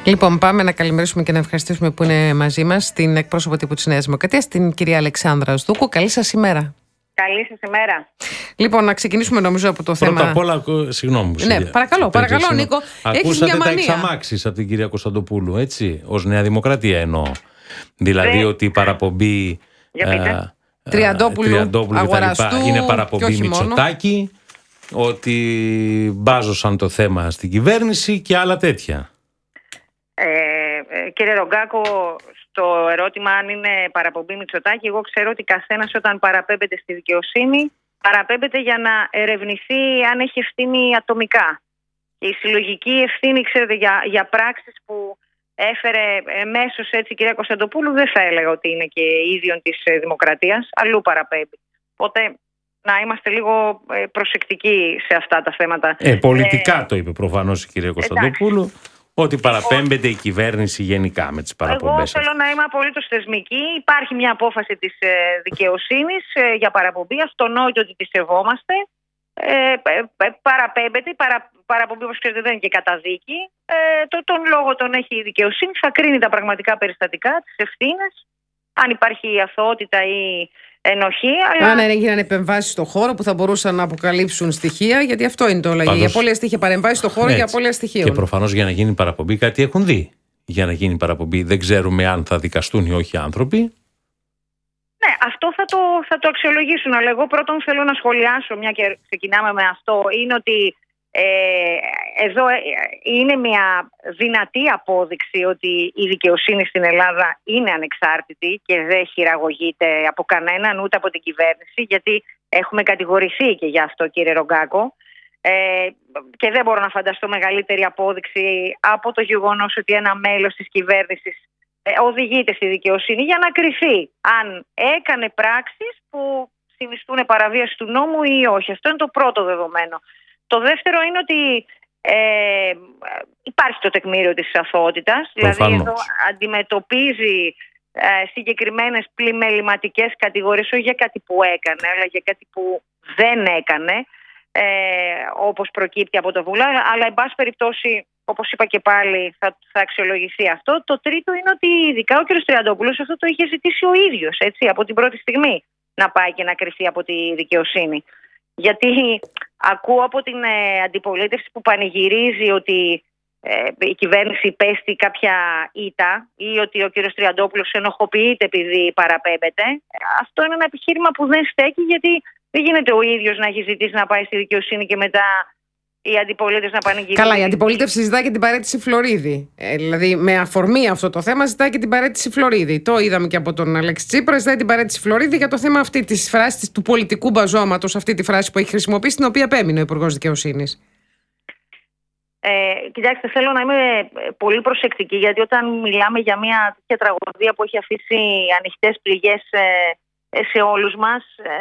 Λοιπόν, πάμε να καλημερίσουμε και να ευχαριστήσουμε που είναι μαζί μας την εκπρόσωπο τύπου της Νέας Δημοκρατίας, την κυρία Αλεξάνδρα Σδούκου. Καλή σας ημέρα. Καλή σας ημέρα. Λοιπόν, να ξεκινήσουμε νομίζω από το θέμα. Πρώτα απ' όλα, συγγνώμη. Ναι, παρακαλώ, Νίκο. Ακούσατε τα εξαμάξεις από την κυρία Κωνσταντοπούλου, έτσι, ως Νέα Δημοκρατία εννοώ. Δηλαδή ότι η παραπομπή Τριαντόπουλου είναι παραπομπή Μητσοτάκη, ότι μπάζωσαν το θέμα στην κυβέρνηση και άλλα τέτοια. Κύριε Ρογκάκο, στο ερώτημα αν είναι παραπομπή Μητσοτάκη, εγώ ξέρω ότι καθένας όταν παραπέμπεται στη δικαιοσύνη, παραπέμπεται για να ερευνηθεί αν έχει ευθύνη ατομικά. Και η συλλογική ευθύνη, ξέρετε, για πράξεις που έφερε εμέσως έτσι η κυρία Κωνσταντοπούλου, δεν θα έλεγα ότι είναι και ίδιον της Δημοκρατίας, αλλού παραπέμπει. Οπότε να είμαστε λίγο προσεκτικοί σε αυτά τα θέματα. Πολιτικά το είπε προφανώς η κυρία Κωνσταντοπούλου. Ότι παραπέμπεται η κυβέρνηση γενικά με τις παραπομπές. Εγώ θέλω να είμαι απολύτως θεσμική. Υπάρχει μια απόφαση της δικαιοσύνης για παραπομπή. Αυτονόητο ότι τη σεβόμαστε. Παραπέμπεται. Παραπομπή, όπως ξέρετε, δεν είναι και καταδίκη. Τον λόγο τον έχει η δικαιοσύνη. Θα κρίνει τα πραγματικά περιστατικά, τις ευθύνες. Αν υπάρχει αθωότητα ή ενοχή. Αν έγιναν επεμβάσεις στον χώρο που θα μπορούσαν να αποκαλύψουν στοιχεία, γιατί αυτό είναι το όλο. Η απώλεια στοιχεία, παρεμβάσεις στον χώρο για απώλεια στοιχείων. Και προφανώς για να γίνει παραπομπή κάτι έχουν δει. Για να γίνει παραπομπή δεν ξέρουμε αν θα δικαστούν ή όχι άνθρωποι. Ναι, αυτό θα το αξιολογήσουν. Αλλά εγώ πρώτον θέλω να σχολιάσω, μια και ξεκινάμε με αυτό, είναι ότι εδώ είναι μια δυνατή απόδειξη ότι η δικαιοσύνη στην Ελλάδα είναι ανεξάρτητη και δεν χειραγωγείται από κανέναν, ούτε από την κυβέρνηση, γιατί έχουμε κατηγορηθεί και γι' αυτό, κύριε Ρογκάκο, και δεν μπορώ να φανταστώ μεγαλύτερη απόδειξη από το γεγονός ότι ένα μέλος της κυβέρνησης οδηγείται στη δικαιοσύνη για να κριθεί αν έκανε πράξεις που συνιστούν παραβίαση του νόμου ή όχι. Αυτό είναι το πρώτο δεδομένο. Το δεύτερο είναι ότι υπάρχει το τεκμήριο της αθωότητας. Δηλαδή εδώ αντιμετωπίζει συγκεκριμένες πλημεληματικές κατηγορίες, όχι για κάτι που έκανε, αλλά για κάτι που δεν έκανε, όπως προκύπτει από το Βουλά. Αλλά εν πάση περιπτώσει, όπως είπα και πάλι, θα αξιολογηθεί αυτό. Το τρίτο είναι ότι ειδικά ο κ. Τριαντόπουλος αυτό το είχε ζητήσει ο ίδιος, έτσι, από την πρώτη στιγμή, να πάει και να κριθεί από τη δικαιοσύνη. Γιατί ακούω από την αντιπολίτευση που πανηγυρίζει ότι η κυβέρνηση υπέστη κάποια ήττα ή ότι ο κ. Τριαντόπουλος ενοχοποιείται επειδή παραπέμπεται. Αυτό είναι ένα επιχείρημα που δεν στέκει, γιατί δεν γίνεται ο ίδιος να έχει ζητήσει να πάει στη δικαιοσύνη και μετά η αντιπολίτευση να πανηγυρίζει. Καλά, η αντιπολίτευση ζητάει και την παραίτηση Φλωρίδη. Δηλαδή, με αφορμή αυτό το θέμα, ζητάει και την παραίτηση Φλωρίδη. Το είδαμε και από τον Αλέξη Τσίπρα. Ζητάει την παραίτηση Φλωρίδη για το θέμα αυτή τη φράση του πολιτικού μπαζώματος, αυτή τη φράση που έχει χρησιμοποιήσει, την οποία επέμεινε ο Υπουργός Δικαιοσύνης. Κοιτάξτε, θέλω να είμαι πολύ προσεκτική, γιατί όταν μιλάμε για μια τέτοια τραγωδία που έχει αφήσει ανοιχτές πληγές σε όλους μας,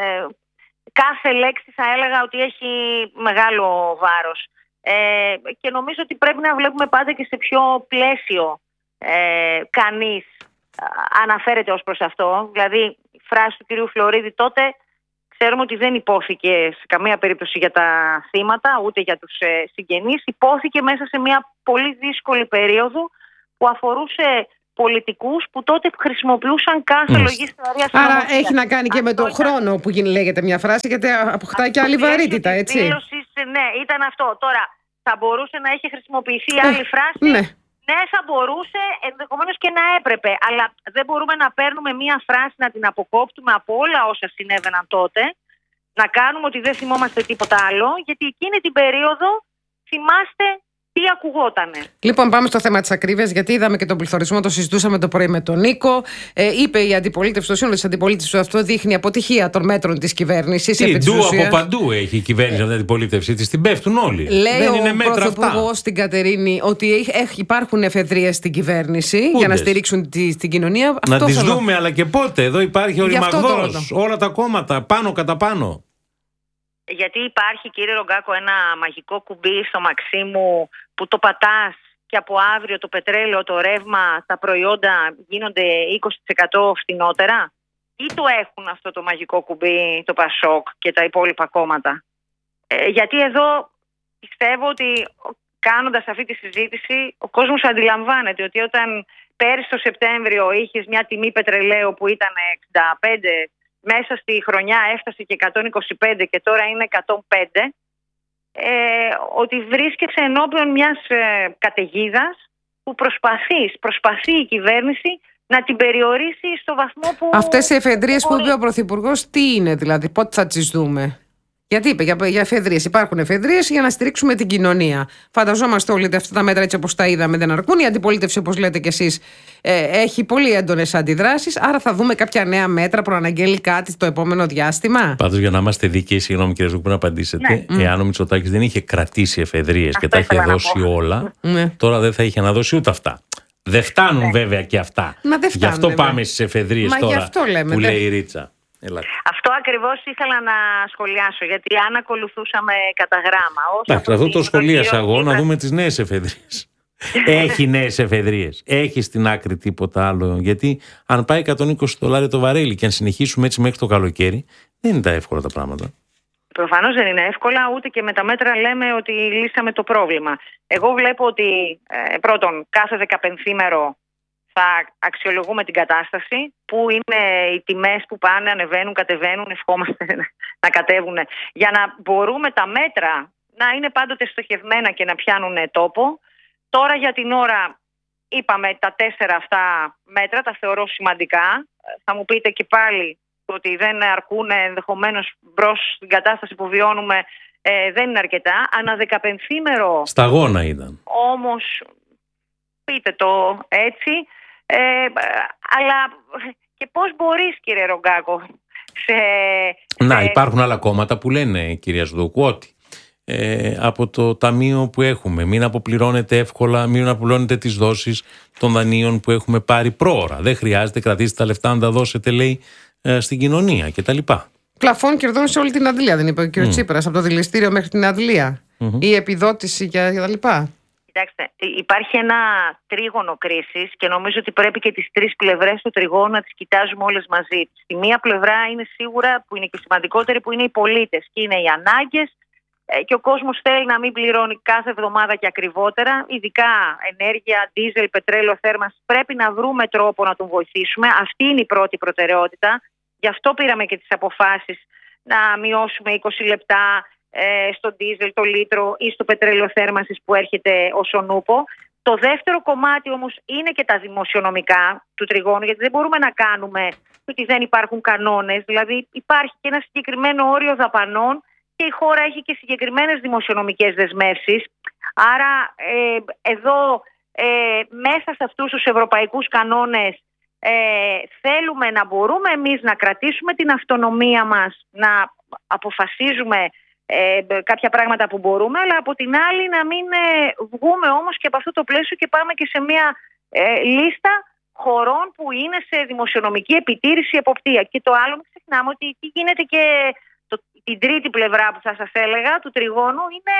κάθε λέξη θα έλεγα ότι έχει μεγάλο βάρος. Και νομίζω ότι πρέπει να βλέπουμε πάντα και σε ποιο πλαίσιο κανείς αναφέρεται ως προς αυτό. Δηλαδή, η φράση του κυρίου Φλωρίδη τότε ξέρουμε ότι δεν υπόθηκε σε καμία περίπτωση για τα θύματα, ούτε για τους συγγενείς. Υπόθηκε μέσα σε μια πολύ δύσκολη περίοδο που αφορούσε πολιτικούς που τότε χρησιμοποιούσαν κάθε λογική θεωρία. Άρα έχει να κάνει και με τον χρόνο που λέγεται μια φράση, γιατί αποκτάει και άλλη βαρύτητα, έτσι. Ναι, ήταν αυτό. Τώρα, θα μπορούσε να έχει χρησιμοποιηθεί άλλη φράση. Ναι, θα μπορούσε, ενδεχομένως και να έπρεπε. Αλλά δεν μπορούμε να παίρνουμε μία φράση, να την αποκόπτουμε από όλα όσα συνέβαιναν τότε, να κάνουμε ότι δεν θυμόμαστε τίποτα άλλο, γιατί εκείνη την περίοδο θυμάστε τι ακουγότανε. Λοιπόν, πάμε στο θέμα της ακρίβειας, γιατί είδαμε και τον πληθωρισμό, το συζητούσαμε το πρωί με τον Νίκο. Είπε η αντιπολίτευση, το σύνολο της αντιπολίτευσης, ότι αυτό δείχνει αποτυχία των μέτρων της κυβέρνησης. Από παντού έχει η κυβέρνηση από την αντιπολίτευση της, την πέφτουν όλοι. Λέει δεν είναι μέτρα αυτά. Ο Πρωθυπουργός στην Κατερίνη ότι υπάρχουν εφεδρείες στην κυβέρνηση για να στηρίξουν την κοινωνία. Να τις δούμε, αλλά και πότε. Εδώ υπάρχει ο ρημαγδός, όλα τα κόμματα, πάνω κατά πάνω. Γιατί υπάρχει, κύριε Ρογκάκο, ένα μαγικό κουμπί στο Μαξίμου που το πατάς και από αύριο το πετρέλαιο, το ρεύμα, τα προϊόντα γίνονται 20% φθηνότερα, ή το έχουν αυτό το μαγικό κουμπί το Πασόκ και τα υπόλοιπα κόμματα? Γιατί εδώ πιστεύω ότι κάνοντας αυτή τη συζήτηση, ο κόσμος αντιλαμβάνεται ότι όταν πέρυσι το Σεπτέμβριο είχες μια τιμή πετρελαίου που ήταν 65, μέσα στη χρονιά έφτασε και 125 και τώρα είναι 105, ότι βρίσκεσαι ενώπιον μιας καταιγίδας που προσπαθεί η κυβέρνηση να την περιορίσει στο βαθμό που... Αυτές οι εφεδρείες που είπε ο Πρωθυπουργός, τι είναι δηλαδή, πότε θα τις δούμε? Γιατί είπε για εφεδρείες. Υπάρχουν εφεδρείες για να στηρίξουμε την κοινωνία. Φανταζόμαστε όλοι ότι αυτά τα μέτρα, έτσι όπως τα είδαμε, δεν αρκούν. Η αντιπολίτευση, όπως λέτε κι εσείς, έχει πολύ έντονες αντιδράσεις. Άρα θα δούμε κάποια νέα μέτρα, προαναγγέλει κάτι το επόμενο διάστημα. Πάντως, για να είμαστε δίκαιοι, συγγνώμη κύριε Ζούκου, να απαντήσετε. Ναι. Εάν ο Μητσοτάκης δεν είχε κρατήσει εφεδρείες και τα είχε δώσει όλα, τώρα δεν θα είχε να δώσει ούτε αυτά. Δεν φτάνουν βέβαια και αυτά. Γι' αυτό πάμε στις εφεδρείες τώρα που λέει η Ρίτσα. Αυτό ακριβώς ήθελα να σχολιάσω, γιατί αν ακολουθούσαμε κατά γράμμα... Εντάξει, αυτό το σχολίασα εγώ, να δούμε τις νέες εφεδρείες. Έχει νέες εφεδρείες, έχει στην άκρη τίποτα άλλο? Γιατί αν πάει $120 το βαρέλι και αν συνεχίσουμε έτσι μέχρι το καλοκαίρι, δεν είναι τα εύκολα τα πράγματα. Προφανώς δεν είναι εύκολα, ούτε και με τα μέτρα λέμε ότι λύσαμε το πρόβλημα. Εγώ βλέπω ότι πρώτον, κάθε 15ήμερο θα αξιολογούμε την κατάσταση, που είναι οι τιμές που πάνε, ανεβαίνουν, κατεβαίνουν, ευχόμαστε να κατέβουν, για να μπορούμε τα μέτρα να είναι πάντοτε στοχευμένα και να πιάνουν τόπο. Τώρα για την ώρα είπαμε τα 4 αυτά μέτρα, τα θεωρώ σημαντικά. Θα μου πείτε και πάλι ότι δεν αρκούν, ενδεχομένως μπρος στην κατάσταση που βιώνουμε δεν είναι αρκετά. Ανά 15ήμερο... Σταγόνα ήταν. Όμως, πείτε το έτσι... αλλά και πώς μπορείς, κύριε Ρογκάκο, υπάρχουν άλλα κόμματα που λένε, κυρία Σδούκου, ότι από το ταμείο που έχουμε μην αποπληρώνετε εύκολα, μην αποπληρώνετε τις δόσεις των δανείων που έχουμε πάρει πρόωρα. Δεν χρειάζεται, κρατήστε τα λεφτά να τα δώσετε, λέει, στην κοινωνία κτλ. Πλαφών κερδών σε όλη την Αντλία, δεν είπε ο κ. Τσίπρας, από το δηληστήριο μέχρι την Αντλία. Η επιδότηση για τα λοιπά. Κοιτάξτε, υπάρχει ένα τρίγωνο κρίσης και νομίζω ότι πρέπει και τις 3 πλευρές του τριγώνου να τις κοιτάζουμε όλες μαζί. Στη μία πλευρά είναι σίγουρα, που είναι και σημαντικότερη, που είναι οι πολίτες και είναι οι ανάγκες, και ο κόσμος θέλει να μην πληρώνει κάθε εβδομάδα και ακριβότερα, ειδικά ενέργεια, ντίζελ, πετρέλαιο, θέρμανση. Πρέπει να βρούμε τρόπο να τον βοηθήσουμε. Αυτή είναι η πρώτη προτεραιότητα. Γι' αυτό πήραμε και τις αποφάσεις να μειώσουμε 20 λεπτά στο ντίζελ, το λίτρο ή στο πετρέλαιο θέρμανσης που έρχεται ως ο νούπο. Το δεύτερο κομμάτι όμως είναι και τα δημοσιονομικά του τριγώνου, γιατί δεν μπορούμε να κάνουμε ότι δεν υπάρχουν κανόνες. Δηλαδή υπάρχει και ένα συγκεκριμένο όριο δαπανών και η χώρα έχει και συγκεκριμένες δημοσιονομικές δεσμεύσεις. Άρα εδώ μέσα σε αυτούς τους ευρωπαϊκούς κανόνες θέλουμε να μπορούμε εμείς να κρατήσουμε την αυτονομία μας, να αποφασίζουμε κάποια πράγματα που μπορούμε, αλλά από την άλλη να μην βγούμε όμως και από αυτό το πλαίσιο και πάμε και σε μια λίστα χωρών που είναι σε δημοσιονομική επιτήρηση, εποπτεία. Και το άλλο, μην ξεχνάμε ότι τι γίνεται και την τρίτη πλευρά που θα σας έλεγα του τριγώνου είναι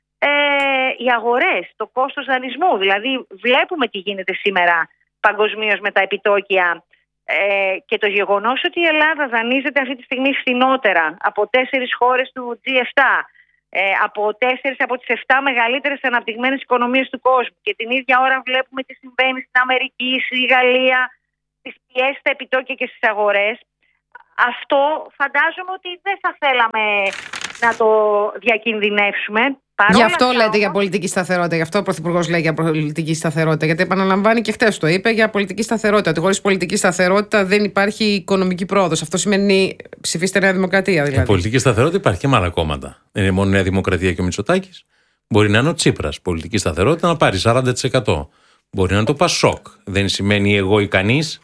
οι αγορές, το κόστος δανεισμού. Δηλαδή βλέπουμε τι γίνεται σήμερα παγκοσμίως με τα επιτόκια και το γεγονός ότι η Ελλάδα δανείζεται αυτή τη στιγμή φθηνότερα από 4 χώρες του G7, από 4 από τις 7 μεγαλύτερες αναπτυγμένες οικονομίες του κόσμου, και την ίδια ώρα βλέπουμε τι συμβαίνει στην Αμερική, στη Γαλλία, τις πιέσεις στα επιτόκια και στις αγορές. Αυτό φαντάζομαι ότι δεν θα θέλαμε να το διακινδυνεύσουμε. Γι' αυτό λέτε για πολιτική σταθερότητα. Γι' αυτό ο Πρωθυπουργός λέει για πολιτική σταθερότητα. Γιατί επαναλαμβάνει και χτες το είπε για πολιτική σταθερότητα. Ότι χωρίς πολιτική σταθερότητα δεν υπάρχει οικονομική πρόοδος. Αυτό σημαίνει ψηφίστε Νέα Δημοκρατία. Δηλαδή. Πολιτική σταθερότητα υπάρχει και με άλλα κόμματα. Δεν είναι μόνο Νέα Δημοκρατία και ο Μητσοτάκης. Μπορεί να είναι ο Τσίπρας. Πολιτική σταθερότητα να πάρει 40%. Μπορεί να είναι το Πασόκ. Δεν σημαίνει εγώ ή κανείς.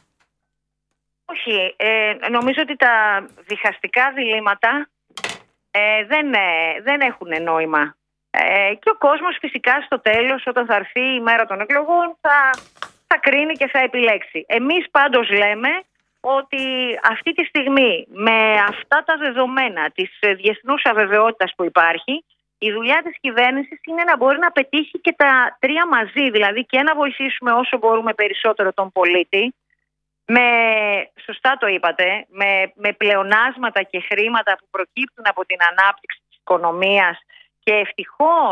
Όχι. Νομίζω ότι τα διχαστικά διλήμματα δεν έχουν νόημα. Και ο κόσμος φυσικά στο τέλος, όταν θα έρθει η μέρα των εκλογών, θα κρίνει και θα επιλέξει. Εμείς πάντως λέμε ότι αυτή τη στιγμή, με αυτά τα δεδομένα της διεθνούς αβεβαιότητας που υπάρχει, η δουλειά της κυβέρνησης είναι να μπορεί να πετύχει και τα 3 μαζί, δηλαδή και να βοηθήσουμε όσο μπορούμε περισσότερο τον πολίτη, σωστά το είπατε, με πλεονάσματα και χρήματα που προκύπτουν από την ανάπτυξη της οικονομίας, και ευτυχώς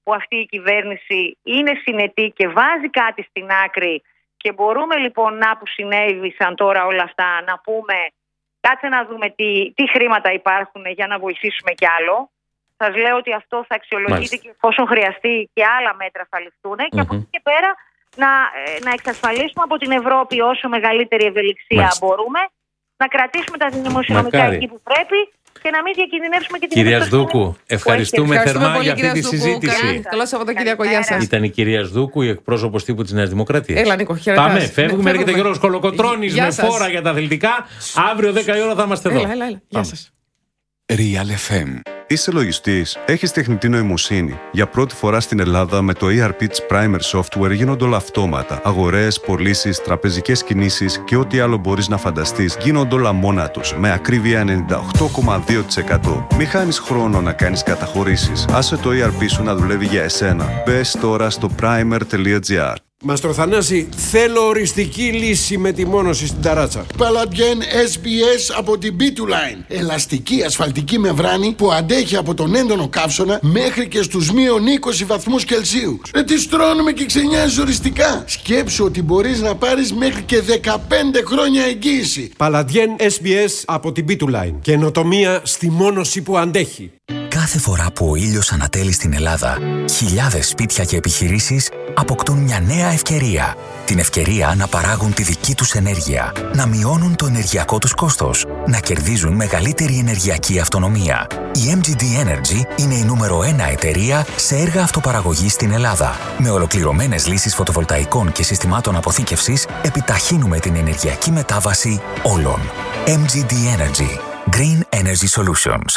που αυτή η κυβέρνηση είναι συνετή και βάζει κάτι στην άκρη και μπορούμε λοιπόν να που συνέβησαν τώρα όλα αυτά να πούμε κάτσε να δούμε τι χρήματα υπάρχουν για να βοηθήσουμε κι άλλο. Σας λέω ότι αυτό θα αξιολογείται και εφόσον χρειαστεί και άλλα μέτρα θα ληφθούν και από εκεί και πέρα να εξασφαλίσουμε από την Ευρώπη όσο μεγαλύτερη ευελιξία μπορούμε, να κρατήσουμε τα δημοσιονομικά εκεί που πρέπει και να μην διακινδυνεύσουμε και την Κυρία Σδούκου, ευχαριστούμε θερμά για αυτή τη συζήτηση. Καλό Σαββατοκύριακο, γεια σας. Ήταν η κυρία Σδούκου, η εκπρόσωπος τύπου της Νέας Δημοκρατίας. Έλα, Νίκο, χαιρετάς. Πάμε, φεύγουμε, έρχεται ο Γιώργος Κολοκοτρώνης με φόρα για τα αθλητικά. Αύριο 10 η ώρα θα είμαστε εδώ. Έλα, γεια σας. Real FM. Είσαι λογιστής, έχεις τεχνητή νοημοσύνη. Για πρώτη φορά στην Ελλάδα με το ERP της Primer Software γίνονται όλα αυτόματα. Αγορές, πωλήσεις, τραπεζικές κινήσεις και ό,τι άλλο μπορείς να φανταστείς γίνονται όλα μόνα τους. Με ακρίβεια 98,2%. Μη χάνεις χρόνο να κάνεις καταχωρήσεις. Άσε το ERP σου να δουλεύει για εσένα. Μπες τώρα στο primer.gr. Μαστρο Θανάση, θέλω οριστική λύση με τη μόνωση στην ταράτσα. Παλαντιέν SBS από την B2Line. Ελαστική ασφαλτική μεμβράνη που αντέχει από τον έντονο καύσωνα μέχρι και στους μείον 20 βαθμούς Κελσίου. Τι στρώνουμε και ξενιάζεις οριστικά. Σκέψου ότι μπορείς να πάρεις μέχρι και 15 χρόνια εγγύηση. Παλαντιέν SBS από την B2Line. Καινοτομία στη μόνωση που αντέχει. Κάθε φορά που ο ήλιος ανατέλει στην Ελλάδα, χιλιάδες σπίτια και επιχειρήσεις αποκτούν μια νέα ευκαιρία. Την ευκαιρία να παράγουν τη δική τους ενέργεια, να μειώνουν το ενεργειακό τους κόστος, να κερδίζουν μεγαλύτερη ενεργειακή αυτονομία. Η MGD Energy είναι η νούμερο 1 εταιρεία σε έργα αυτοπαραγωγής στην Ελλάδα. Με ολοκληρωμένες λύσεις φωτοβολταϊκών και συστημάτων αποθήκευσης, επιταχύνουμε την ενεργειακή μετάβαση όλων. MGD Energy. Green Energy Solutions.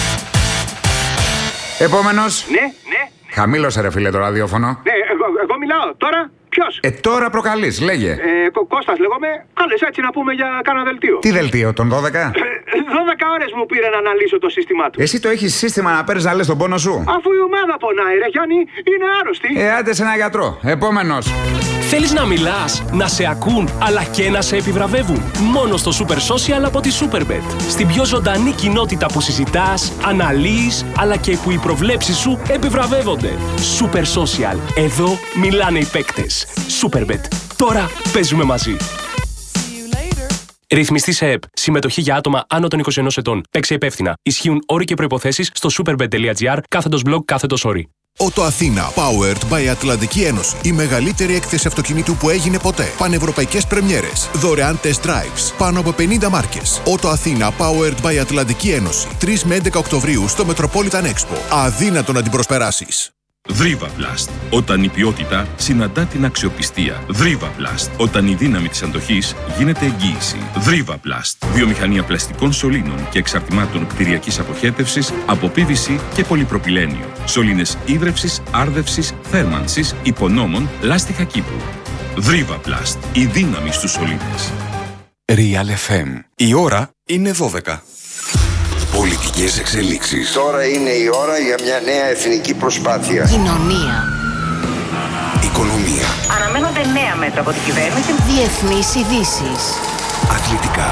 Επόμενος. Ναι. Χαμήλωσε ρε φίλε το ραδιόφωνο. Ναι, εγώ μιλάω. Τώρα ποιος? Τώρα προκαλείς, λέγε. Κώστας λέγομαι. Κάλες έτσι να πούμε για κάνα δελτίο. Τι δελτίο, τον 12? 12 ώρες μου πήρε να αναλύσω το σύστημά του. Εσύ το έχεις σύστημα να παίρνεις να λες τον πόνο σου? Αφού η ομάδα πονάει ρε Γιάννη, είναι άρρωστη. Άντε σε ένα γιατρό. Επόμενος. Θέλεις να μιλάς, να σε ακούν, αλλά και να σε επιβραβεύουν? Μόνο στο Super Social από τη Superbet. Στην πιο ζωντανή κοινότητα που συζητάς, αναλύεις, αλλά και που οι προβλέψεις σου επιβραβεύονται. Super Social. Εδώ μιλάνε οι παίκτες. Superbet. Τώρα παίζουμε μαζί. Ρυθμιστή σε ΕΠ. Συμμετοχή για άτομα άνω των 21 ετών. Παίξε υπεύθυνα. Ισχύουν όροι και προϋποθέσεις στο superbet.gr/blog/όροι. Ότο Αθήνα, powered by Ατλαντική Ένωση. Η μεγαλύτερη έκθεση αυτοκινήτου που έγινε ποτέ. Πανευρωπαϊκές πρεμιέρες. Δωρεάν test drives. Πάνω από 50 μάρκες. Ότο Αθήνα, powered by Ατλαντική Ένωση. 3 με 11 Οκτωβρίου στο Metropolitan Expo. Αδύνατο να την προσπεράσεις. Δρίβαβλαστ. Όταν η ποιότητα συναντά την αξιοπιστία. Δρίβαβλαστ. Όταν η δύναμη της αντοχής γίνεται εγγύηση. Δρίβαβλαστ. Βιομηχανία πλαστικών σωλήνων και εξαρτημάτων κτηριακής αποχέτευσης από PVC και πολυπροπυλένιο. Σωλήνες ίδρευσης, άρδευσης, θέρμανσης, υπονόμων, λάστιχα κήπου. Δρίβαβλαστ. Η δύναμη στους σωλήνες. Real FM. Η ώρα είναι 12. Πολιτικές εξελίξεις. Τώρα είναι η ώρα για μια νέα εθνική προσπάθεια. Κοινωνία. Οικονομία. Αναμένονται νέα μέτρα από την κυβέρνηση. Διεθνείς ειδήσεις. Αθλητικά.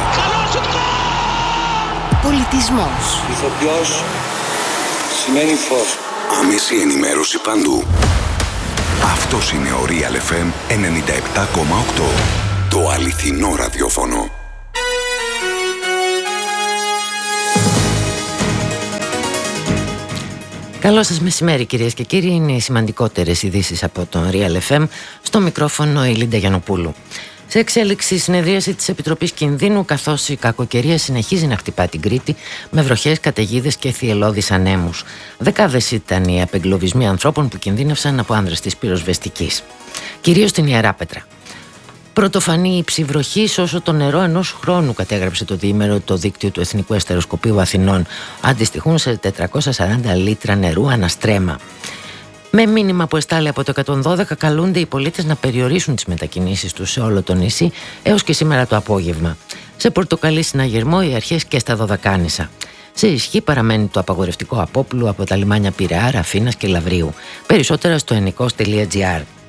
Πολιτισμός. Ηθοποιός σημαίνει φως. Άμεση ενημέρωση παντού. Αυτός είναι ο Real FM 97,8. Το αληθινό ραδιόφωνο. Καλό σας μεσημέρι κυρίες και κύριοι, είναι οι σημαντικότερες ειδήσεις από τον Real FM, στο μικρόφωνο η Λίντα Γιαννοπούλου. Σε εξέλιξη συνεδρίαση της Επιτροπής Κινδύνου, καθώς η κακοκαιρία συνεχίζει να χτυπά την Κρήτη με βροχές, καταιγίδες και θυελλώδεις ανέμους. Δεκάδες ήταν οι απεγκλωβισμοί ανθρώπων που κινδύνευσαν από άνδρες της πυροσβεστικής, κυρίως στην Ιεράπετρα. Πρωτοφανή υψη βροχής όσο το νερό ενός χρόνου, κατέγραψε το διήμερο το δίκτυο του Εθνικού Εστεροσκοπείου Αθηνών. Αντιστοιχούν σε 440 λίτρα νερού αναστρέμα. Με μήνυμα που εστάλει από το 112, καλούνται οι πολίτες να περιορίσουν τις μετακινήσεις τους σε όλο το νησί έως και σήμερα το απόγευμα. Σε πορτοκαλί συναγερμό οι αρχές και στα Δωδεκάνησα. Σε ισχύ παραμένει το απαγορευτικό απόπλου από τα λιμάνια Πειραιά, Ραφίνας και Λαυρίου. Περισσότερα στο ενικός.gr.